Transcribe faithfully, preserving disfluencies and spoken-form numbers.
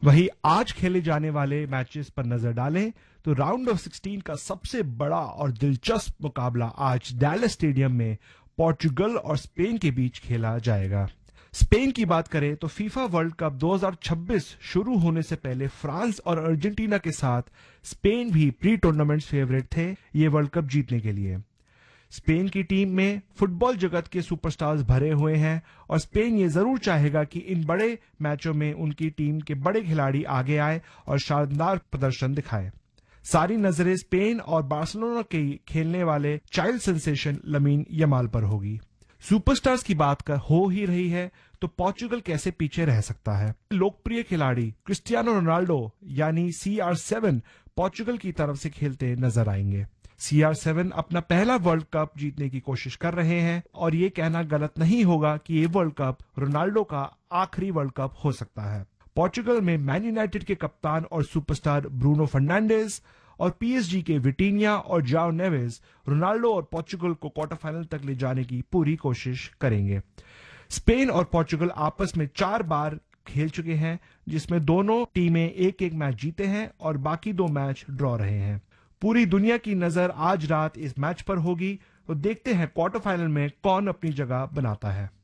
वहीं आज खेले जाने वाले मैचेस पर नजर डालें तो राउंड ऑफ सिक्सटीन का सबसे बड़ा और दिलचस्प मुकाबला आज डैलस स्टेडियम में पोर्चुगल और स्पेन के बीच खेला जाएगा। स्पेन की बात करें तो फीफा वर्ल्ड कप दो हज़ार छब्बीस शुरू होने से पहले फ्रांस और अर्जेंटीना के साथ स्पेन भी प्री टूर्नामेंट फेवरेट थे ये वर्ल्ड कप जीतने के लिए। स्पेन की टीम में फुटबॉल जगत के सुपरस्टार्स भरे हुए हैं और स्पेन ये जरूर चाहेगा कि इन बड़े मैचों में उनकी टीम के बड़े खिलाड़ी आगे आए और शानदार प्रदर्शन दिखाए। सारी नजरें स्पेन और बार्सिलोना के खेलने वाले चाइल्ड सेंसेशन लमीन यमाल पर होगी। सुपरस्टार्स की बात कर हो ही रही है तो पोर्चुगल कैसे पीछे रह सकता है। लोकप्रिय खिलाड़ी क्रिस्टियानो रोनाल्डो यानी सी आर सेवन पोर्चुगल की तरफ से खेलते नजर आएंगे। सी आर सेवन अपना पहला वर्ल्ड कप जीतने की कोशिश कर रहे हैं और ये कहना गलत नहीं होगा कि ये वर्ल्ड कप रोनाल्डो का आखिरी वर्ल्ड कप हो सकता है। पोर्चुगल में मैन यूनाइटेड के कप्तान और सुपरस्टार ब्रूनो फर्नांडिस और पीएसजी के विटीनिया और जाओ नेवेस रोनाल्डो और पोर्चुगल को क्वार्टर फाइनल तक ले जाने की पूरी कोशिश करेंगे। स्पेन और पोर्चुगल आपस में चार बार खेल चुके हैं जिसमें दोनों टीमें एक एक मैच जीते हैं और बाकी दो मैच ड्रॉ रहे हैं। पूरी दुनिया की नजर आज रात इस मैच पर होगी तो देखते हैं क्वार्टर फाइनल में कौन अपनी जगह बनाता है।